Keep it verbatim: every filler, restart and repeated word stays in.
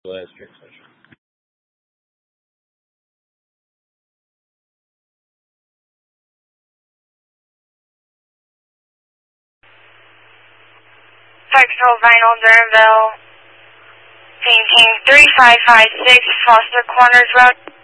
last trick session. Patrol Vinyl Durhamville, maintain three five five six Foster Corners Road.